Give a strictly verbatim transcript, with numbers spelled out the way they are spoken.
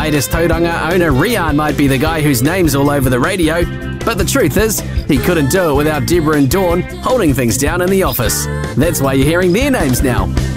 latest Tauranga owner Rian might be the guy whose name's all over the radio, but the truth is, he couldn't do it without Deborah and Dawn holding things down in the office. That's why you're hearing their names now.